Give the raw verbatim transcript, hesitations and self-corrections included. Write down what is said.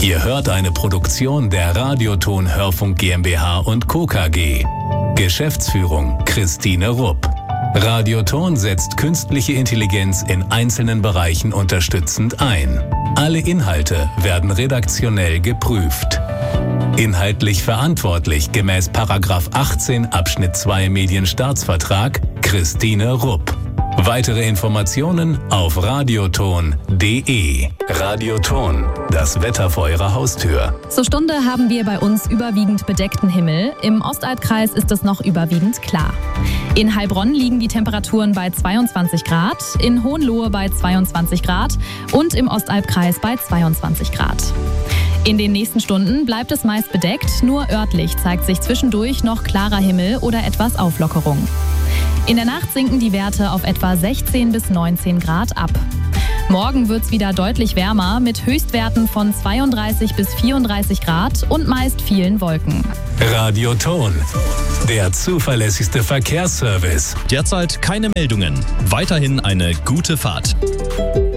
Ihr hört eine Produktion der Radioton Hörfunk GmbH und Co. K G. Geschäftsführung Christine Rupp. Radioton setzt künstliche Intelligenz in einzelnen Bereichen unterstützend ein. Alle Inhalte werden redaktionell geprüft. Inhaltlich verantwortlich gemäß Paragraph achtzehn Abschnitt zwei Medienstaatsvertrag Christine Rupp. Weitere Informationen auf radioton punkt de. Radioton, das Wetter vor Ihrer Haustür. Zur Stunde haben wir bei uns überwiegend bedeckten Himmel. Im Ostalbkreis ist es noch überwiegend klar. In Heilbronn liegen die Temperaturen bei zweiundzwanzig Grad, in Hohenlohe bei zweiundzwanzig Grad und im Ostalbkreis bei zweiundzwanzig Grad. In den nächsten Stunden bleibt es meist bedeckt, nur örtlich zeigt sich zwischendurch noch klarer Himmel oder etwas Auflockerung. In der Nacht sinken die Werte auf etwa sechzehn bis neunzehn Grad ab. Morgen wird es wieder deutlich wärmer mit Höchstwerten von zweiunddreißig bis vierunddreißig Grad und meist vielen Wolken. Radioton, der zuverlässigste Verkehrsservice. Derzeit keine Meldungen. Weiterhin eine gute Fahrt.